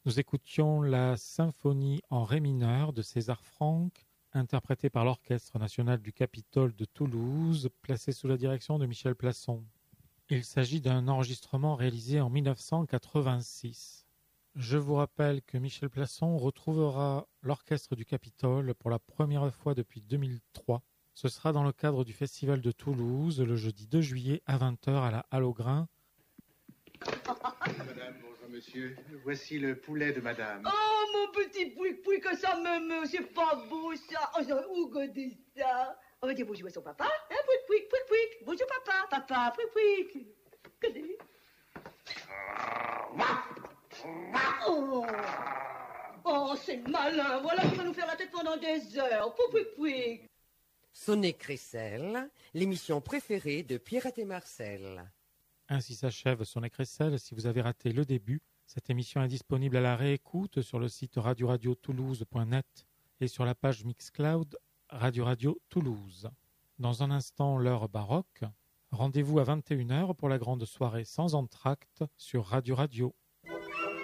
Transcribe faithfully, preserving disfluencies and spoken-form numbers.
Nous écoutions la symphonie en ré mineur de César Franck, interprétée par l'Orchestre national du Capitole de Toulouse, placé sous la direction de Michel Plasson. Il s'agit d'un enregistrement réalisé en mille neuf cent quatre-vingt-six. Je vous rappelle que Michel Plasson retrouvera l'Orchestre du Capitole pour la première fois depuis deux mille trois. Ce sera dans le cadre du Festival de Toulouse, le jeudi deux juillet à vingt heures à la Halle aux Grains. Madame, bonjour monsieur. Voici le poulet de madame. Oh, mon petit pouic-pouic, que ça me meut, c'est pas beau ça. Oh, ça, où godez ça? On va dire bonjour à son papa, hein, pouic-pouic, pouic-pouic. Bonjour papa, papa, pouic-pouic. Godez. Oh, oh c'est malin, voilà qui va nous faire la tête pendant des heures. Pouic-pouic. Sonnet Crécelle, l'émission préférée de Pierrette et Marcel. Ainsi s'achève Sonnet Crécelle. Si vous avez raté le début, cette émission est disponible à la réécoute sur le site radio radio toulouse point net et sur la page Mixcloud Radio Radio Toulouse. Dans un instant, l'heure baroque. Rendez-vous à vingt et une heures pour la grande soirée sans entracte sur Radio Radio.